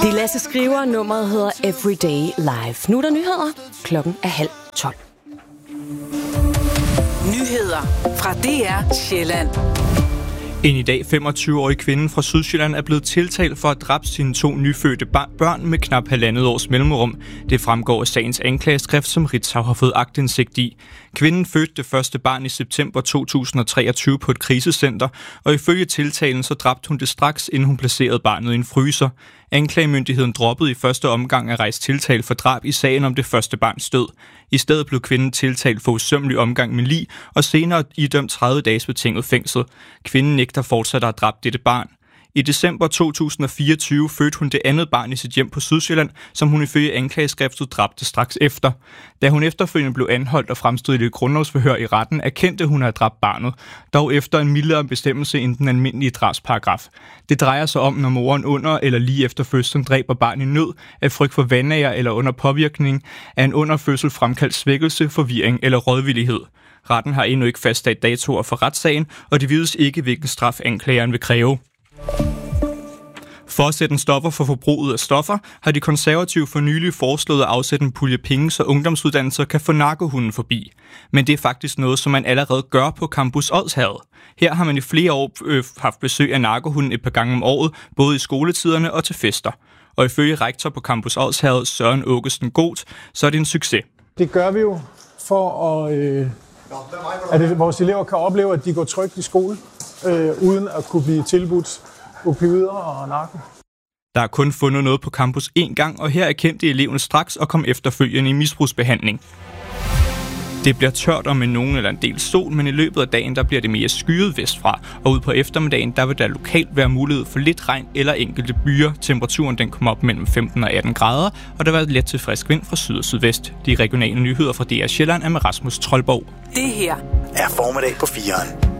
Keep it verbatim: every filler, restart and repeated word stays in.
Det er Lasse Skriver, nummeret hedder Everyday Live. Nu er der nyheder. Klokken er halv tolv. Nyheder fra D R Sjælland. En i dag femogtyve-årig kvinde fra Sydsjælland er blevet tiltalt for at dræbe sine to nyfødte børn med knap halvandet års mellemrum. Det fremgår af sagens anklageskrift, som Ritzau har fået aktindsigt i. Kvinden fødte det første barn i september to tusind og treogtyve på et krisecenter, og ifølge tiltalen så dræbte hun det straks, inden hun placerede barnet i en fryser. Anklagemyndigheden droppede i første omgang at rejse tiltale for drab i sagen om det første barns død. I stedet blev kvinden tiltalt for usømmelig omgang med lig og senere idømt tredive dages betinget fængsel. Kvinden nægter fortsat at have dræbt dette barn. I december to tusind og fireogtyve fødte hun det andet barn i sit hjem på Sydsjælland, som hun ifølge anklageskriftet dræbte straks efter. Da hun efterfølgende blev anholdt og fremstod i et grundlovsforhør i retten, erkendte hun at have dræbt barnet, dog efter en mildere bestemmelse end den almindelige drabsparagraf. Det drejer sig om, når moren under eller lige efter fødslen dræber barn i nød, af frygt for vanære eller under påvirkning af en under fødsel fremkaldt svækkelse, forvirring eller rådvillighed. Retten har endnu ikke fastsat datoer for retssagen, og det vides ikke, hvilken straf anklageren vil kræve. For at sætte en stopper for forbruget af stoffer, har de konservative for nylig foreslået at afsætte en pulje penge, så ungdomsuddannelser kan få narkohunden forbi. Men det er faktisk noget, som man allerede gør på Campus Odsherred. Her har man i flere år øh, haft besøg af narkohunden et par gange om året, både i skoletiderne og til fester. Og ifølge rektor på Campus Odsherred, Søren Åkesten Goth, så er det en succes. Det gør vi jo for at, øh, at vores elever kan opleve, at de går trygt i skole, øh, uden at kunne blive tilbudt opioider og narko. Der er kun fundet noget på campus én gang, og her erkendte eleven straks og kom efterfølgende i misbrugsbehandling. Det bliver tørt og med nogen eller en del sol, men i løbet af dagen der bliver det mere skyet vestfra, og ud på eftermiddagen der vil der lokalt være mulighed for lidt regn eller enkelte byer. Temperaturen den kommer op mellem femten og atten grader, og der vil være let til frisk vind fra syd og sydvest. De regionale nyheder fra D R Sjælland er med Rasmus Troldborg. Det her er formiddag på fireren.